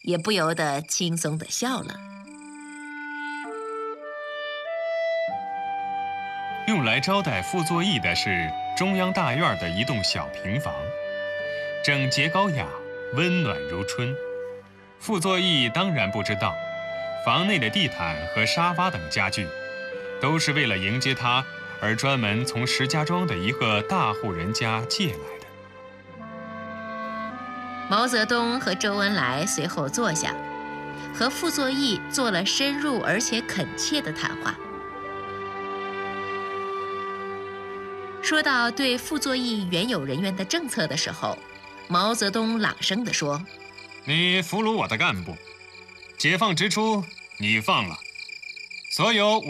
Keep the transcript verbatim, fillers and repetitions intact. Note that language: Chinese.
也不由得轻松地笑了。 用来招待傅作义的是中央大院的一栋小平房，整洁高雅，温暖如春。傅作义当然不知道，房内的地毯和沙发等家具，都是为了迎接他而专门从石家庄的一个大户人家借来的。 毛泽东和周恩来随后坐下，和傅作义做了深入而且恳切的谈话。说到对傅作义原有人员的政策的时候，毛泽东朗声地说：“ 你俘虏我的干部，解放之初你放了，所有